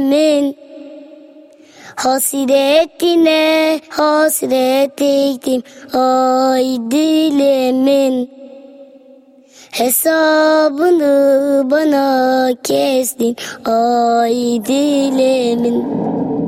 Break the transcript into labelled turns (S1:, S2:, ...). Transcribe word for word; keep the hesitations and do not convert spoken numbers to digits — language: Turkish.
S1: Min hasretine hasret ettim ay dilimin, hesabını bana kestin ay dilimin.